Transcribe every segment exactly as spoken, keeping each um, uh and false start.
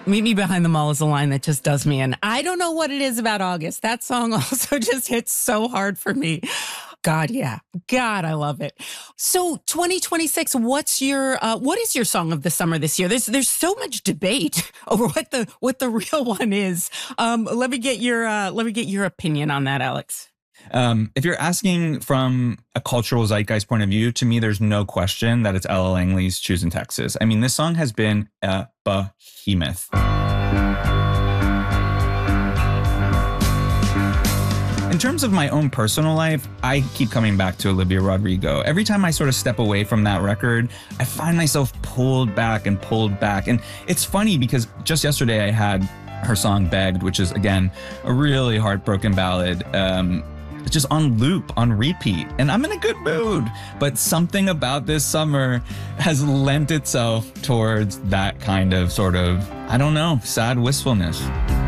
Meet Me Behind the Mall is a line that just does me in. I don't know what it is about August. That song also just hits so hard for me. God, yeah. God, I love it. So twenty twenty-six, what's your uh, what is your song of the summer this year? There's there's so much debate over what the what the real one is. Um, let me get your uh, let me get your opinion on that, Alex. Um, if you're asking from a cultural zeitgeist point of view, to me, there's no question that it's Ella Langley's Choosing Texas. I mean, this song has been a behemoth. In terms of my own personal life, I keep coming back to Olivia Rodrigo. Every time I sort of step away from that record, I find myself pulled back and pulled back. And it's funny because just yesterday I had her song Begged, which is, again, a really heartbroken ballad. Um, it's just on loop, on repeat. And I'm in a good mood. But something about this summer has lent itself towards that kind of sort of, I don't know, sad wistfulness.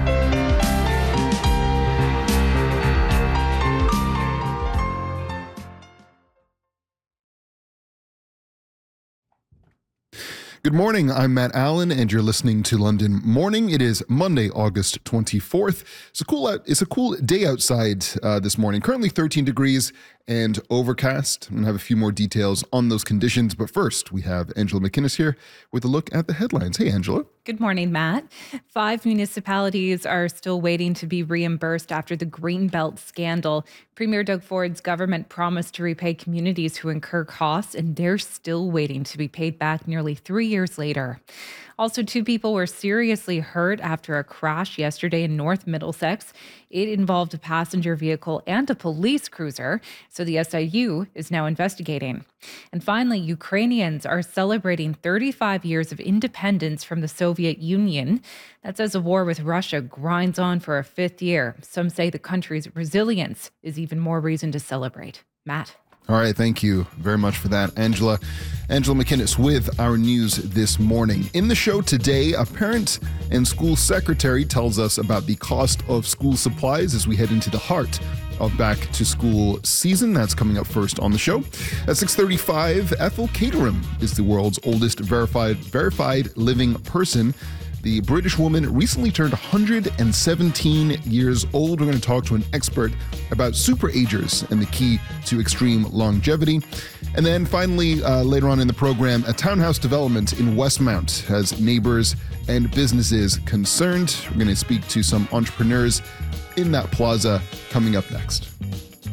Good morning, I'm Matt Allen, and you're listening to London Morning. It is Monday, August twenty-fourth. It's a cool, out, it's a cool day outside uh, this morning. Currently thirteen degrees and overcast. I'm going to have a few more details on those conditions, but first, we have Angela McInnes here with a look at the headlines. Hey, Angela. Good morning, Matt. Five municipalities are still waiting to be reimbursed after the Greenbelt scandal. Premier Doug Ford's government promised to repay communities who incur costs, and they're still waiting to be paid back nearly three years later. Also, two people were seriously hurt after a crash yesterday in North Middlesex. It involved a passenger vehicle and a police cruiser, so the S I U is now investigating. And finally, Ukrainians are celebrating thirty-five years of independence from the Soviet Union. That's as the war with Russia grinds on for a fifth year. Some say the country's resilience is even more reason to celebrate. Matt. All right, thank you very much for that, Angela. Angela McInnes with our news this morning. In the show today, a parent and school secretary tells us about the cost of school supplies as we head into the heart of back to school season. That's coming up first on the show. At six thirty-five, Ethel Caterham is the world's oldest verified verified living person. The British woman recently turned one hundred seventeen years old. We're going to talk to an expert about superagers and the key to extreme longevity. And then finally, uh, later on in the program, a townhouse development in Westmount has neighbors and businesses concerned. We're going to speak to some entrepreneurs in that plaza coming up next.